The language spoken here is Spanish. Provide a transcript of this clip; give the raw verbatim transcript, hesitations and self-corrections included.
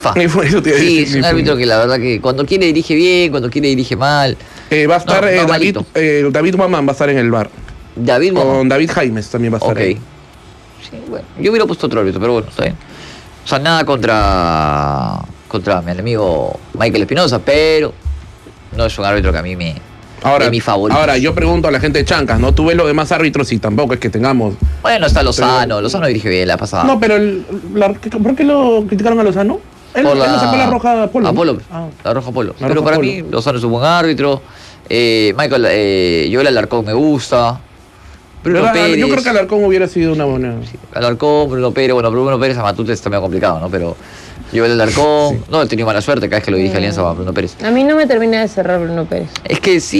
Fa. Eso te iba a Sí, decir, es un ni árbitro fu- que la verdad que cuando quiere dirige bien, cuando quiere dirige mal. Eh, va a estar No, eh, David, normalito. eh, David Mamán va a estar en el bar. David Momo. Con David Jaimes también va a estar Ok. ahí. Sí, bueno, yo hubiera puesto otro árbitro, pero bueno, está bien. O sea, nada contra, contra mi enemigo Michael Espinosa, pero no es un árbitro que a mí me... Ahora, de mis favoritos. ahora, yo pregunto a la gente de Chancas, ¿no? Tú ves los demás árbitros y tampoco es que tengamos... Bueno, está Lozano, Pero- Lozano dirige bien la pasada. No, pero el, la- ¿por qué lo criticaron a Lozano? Él, Por él le sacó la roja a Polo. A ¿no? Polo, Ah. la roja a Polo. La Pero roja para Polo. mí, Lozano es un buen árbitro. Eh, Michael, eh, Joel Alarcón me gusta. Bruno Pero, Pérez. yo creo que Alarcón hubiera sido una buena... Alarcón, Bruno Pérez. Bueno, Bruno Pérez a Matute está medio complicado, ¿no? Pero Joel Alarcón. No, he tenido mala suerte cada vez que lo dirige Alianza a Bruno Pérez. A mí no me termina de cerrar Bruno Pérez. Es que sí.